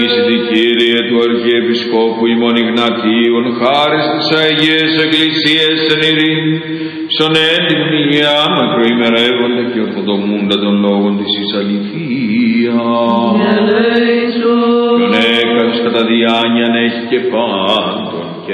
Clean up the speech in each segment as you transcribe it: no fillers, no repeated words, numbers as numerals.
Κύριε του Αρχιεπισκόπου ημών Ιγνατίων, χάρις της Αγίας Εκκλησίας εν ειρήνη, στον έντιμον υγειά μακροημερεύοντα και ορθοδομούντα των λόγων της εις αληθεία. Τον έκατος κατά διάνοιαν έχει και πάντων και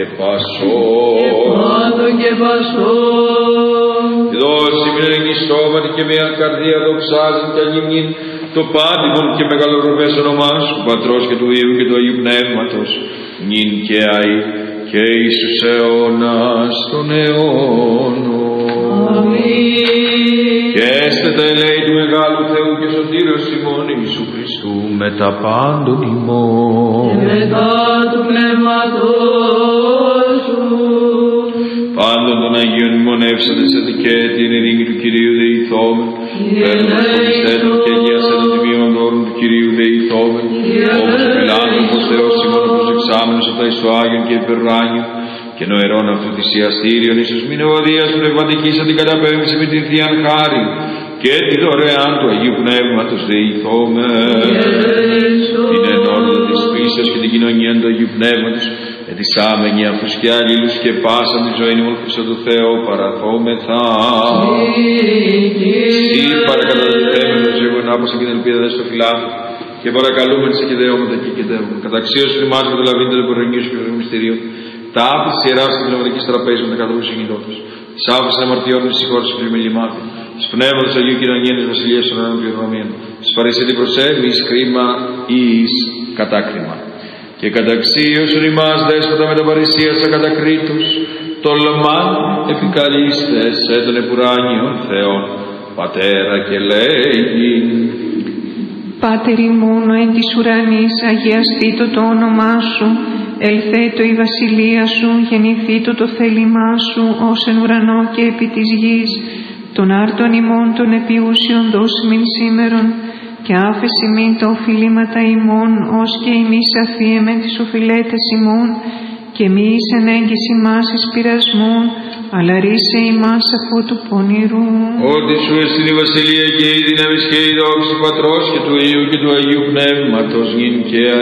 πασόν. Δώσει με ενεγιστόματι και με καρδία δοξάζειν και αγιμνήν το πάντιμον και μεγαλορροπές όνομά σου, Πατρός και του Υιού και του Αγίου Πνεύματος, νυν και αεί και εις τους αιώνας των αιώνων. Αμήν. Και έστε τα ελέη του Μεγάλου Θεού και Σωτήρος ημών Ιησού Χριστού με τα πάντων ημών. Και μετά του Πνεύματος σου. Πάντων των Αγίων μνημονεύσαντες σε και την ειρήνη του Κυρίου δεηθόμεν, παίρνοντας των πιστέτων και αγίασαν των τιμίων δώρων του Κυρίου δεηθόμεν, όπως ο φιλάνθρωπος Θεός ημών ο προσεξάμενος από τα εις το Άγιον και υπερουράνιο, και νοερών αυτού θυσιαστήριον ίσως μην ευωδίας πνευματικής αντικαταπέμψη με την Θείαν χάρη και τη δωρεάν του Αγίου Πνεύματος δεηθόμεν, την ενότητα της πίστεως και την κοινωνία του Αγίου Πνεύματος, ετισάμενοι αυτούς και αλλήλους και πάσαν τη ζωή μου Χριστό του Θεού παραθόμεθα. Συ παρακαταθέμενος εγώ ενάπωσα και την ελπίδα δε στο φιλάνθρωπο και παρακαλούμεν σε κηδέωματα και κηδέωμα. Καταξίωση ημάς καταλαβαίνετε το υπερογνίου σου και το μυστηρίο. Τα άφη της Ιεράς και πνευματικής τραπέζης με τα καθόλου συγκινητότητας. Της άφησης αμαρτιών της συγχώρησης και πλημελημάτων. Της πνεύματος Αγίου Κοινωνίας της Βασιλείας των Αιώνων και Ρωμαίων. Της παρεσίδη προσέβη εις κρίμα ή εις κατάκριμα. Και καταξίωσον ημάς δέσποτα με τα παρησίασα κατακρίτους, τολμάν επικαλείστε σε τον επουράνιον Θεόν, Πατέρα και λέγειν. Πάτερ ημών εν της ουρανής, αγιαστήτω το όνομά σου, ελθέτω η βασιλεία σου, γεννηθήτω το θέλημά σου, ως εν ουρανό και επί της γης, των άρτων ημών των επιούσιων δώσιμην σήμερον, και άφεση μην τα οφειλήματα ημών, ως και εμείς αφίεμεν τις οφειλέτες ημών, και μη εις ενέγγις ημάς εις πειρασμών, αλλά ρίσε ημάς από του πονηρού. Ότι σου εστιν η βασιλεία και η δύναμις και η δόξη Πατρός και του Υιού και του Αγίου Πνεύματος, νυν και